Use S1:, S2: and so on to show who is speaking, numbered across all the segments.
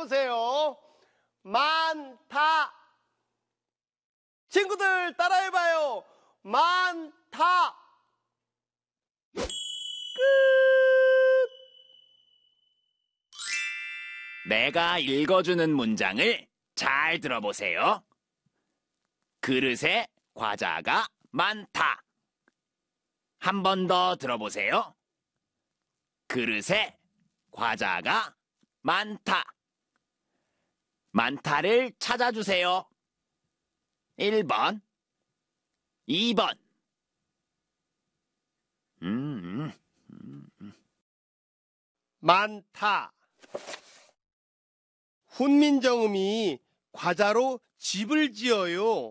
S1: 찾아보세요. 많다. 친구들 따라해봐요. 많다. 끝.
S2: 내가 읽어주는 문장을 잘 들어보세요. 그릇에 과자가 많다. 한 번 더 들어보세요. 그릇에 과자가 많다. 많다를 찾아주세요. 1번, 2번.
S1: 많다. 훈민정음이 과자로 집을 지어요.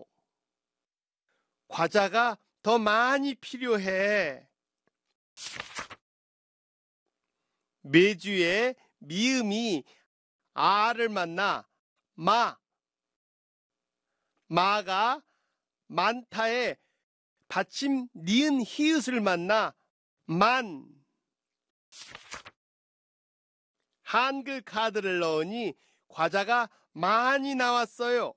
S1: 과자가 더 많이 필요해. 매주에 미음이 아를 만나 마. 마가 많다에 받침 니은 히읗을 만나 만. 한글 카드를 넣으니 과자가 많이 나왔어요.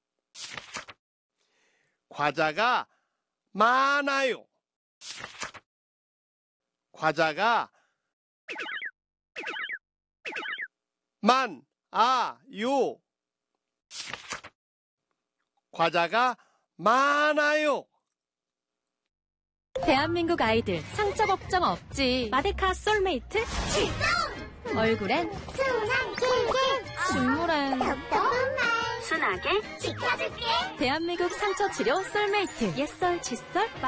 S1: 과자가 많아요. 과자가 많아요. 과자가 많아요.
S3: 대한민국 아이들 상처 걱정 없지. 마데카 솔메이트 출동! 얼굴엔 순한 꿀꿀, 눈물엔 덕덕한 말 순하게 지켜줄게. 대한민국 상처 치료 솔메이트. 옛설, 칫솔,